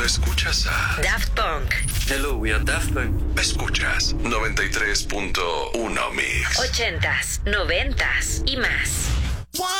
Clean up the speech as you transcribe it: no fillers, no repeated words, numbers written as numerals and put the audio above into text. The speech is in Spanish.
escuchas a Daft Punk. Hello, we are Daft Punk. Escuchas 93.1 Mix. 80s, 90s y más.